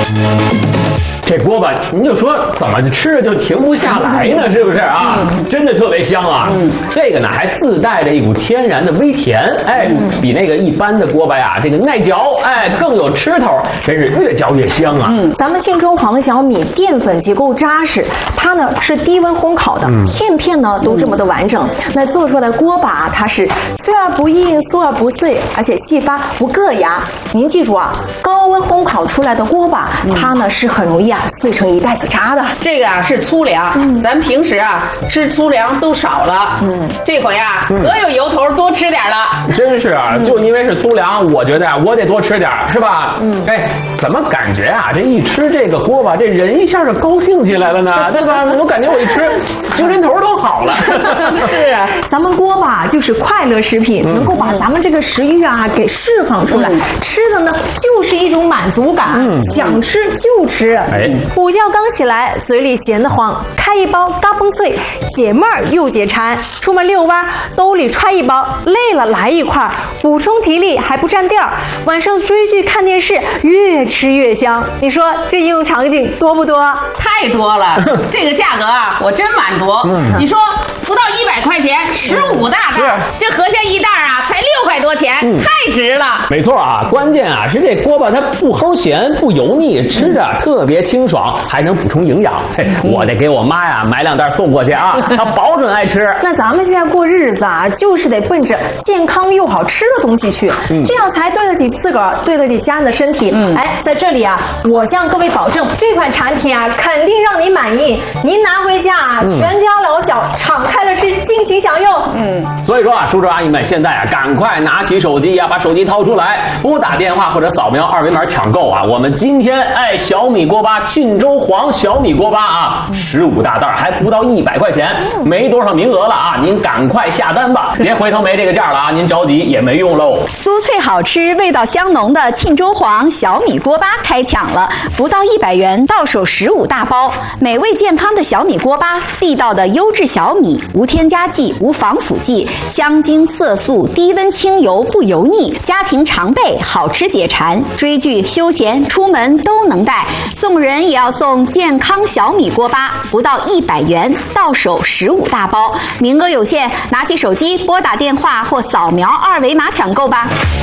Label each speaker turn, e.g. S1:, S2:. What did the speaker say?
S1: 这锅巴，您就说怎么吃着就停不下来呢？是不是啊？真的特别香啊！这个呢还自带着一股天然的微甜，哎，比那个一般的锅巴呀，这个耐嚼，哎，更有吃头，真是越嚼越香啊！
S2: 咱们庆州黄小米淀粉结构扎实，它呢是低温烘烤的，片片呢都这么的完整。那做出来的锅巴，它是脆而不硬，酥而不碎，而且细发不硌牙。您记住啊，高温烘烤出来的锅巴，它呢是很容易碎成一袋子渣的。
S3: 这个是粗粮，咱平时吃粗粮都少了，这回可有由头多吃点了。
S1: 真是啊，就因为是粗粮，我觉得我得多吃点，是吧？哎，怎么感觉这一吃这个锅巴，这人一下就高兴起来了呢？对吧？我感觉我一吃，精神头都好了。
S2: 是啊，咱们锅巴就是快乐食品，能够把咱们这个食欲给释放出来，吃的呢就是一种满足感，想吃就吃。午觉刚起来，嘴里闲得慌，开一包嘎嘣脆，解闷儿又解馋。出门遛弯，兜里揣一包，累了来一块，补充体力还不占地儿。晚上追剧看电视，越吃越香。你说这应用场景多不多？
S3: 太多了，这个价格我真满足。你说不到100块钱，15大袋，这合下一袋才6块多钱，太值了。
S1: 没错啊，关键是这锅巴它不齁咸，不油腻，吃着特别清爽，还能补充营养。我得给我妈买2袋送过去啊，她保准爱吃。
S2: 那咱们现在过日子就是得奔着健康又好吃的东西去，这样才对得起自个儿，对得起家人的身体。在这里我向各位保证，这款产品肯定让您满意。您拿回家全家老小敞开了吃，尽情享用。
S1: 所以说叔叔阿姨们，现在赶快拿起手机把手机掏出来，拨打电话或者扫描2维码抢购我们今天小米锅巴沁州黄小米锅巴15大袋，还不到100块钱，没多少名额了您赶快下单吧，别回头没这个价了您着急也没用喽。
S4: 酥脆好吃、味道香浓的沁州黄小米锅巴开抢了，不到100元到手15大包，美味健康的小米锅巴，地道的优质小米，无添加剂、无防腐剂，香精色素，低温清油不油腻，家庭常备，好吃解馋，追剧休闲出门都能带。送人也要送健康小米锅巴，不到100元到手15大包，名额有限，拿起手机拨打电话或扫描2维码抢购吧。